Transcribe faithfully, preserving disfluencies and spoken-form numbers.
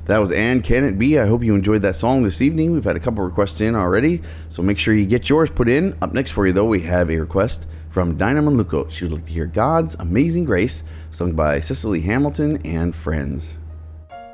That was And Can It Be? I hope you enjoyed that song this evening. We've had a couple requests in already, so make sure you get yours put in. Up next for you, though, we have a request from Dinah Maluko. She would like to hear God's Amazing Grace, sung by Cicely Hamilton and Friends.